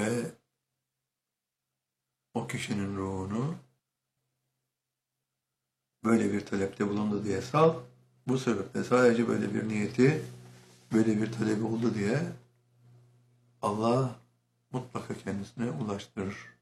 ve o kişinin ruhunu böyle bir talepte bulundu diye sal. Bu sebeple sadece böyle bir niyeti, böyle bir talebi oldu diye Allah mutlaka kendisine ulaştırır.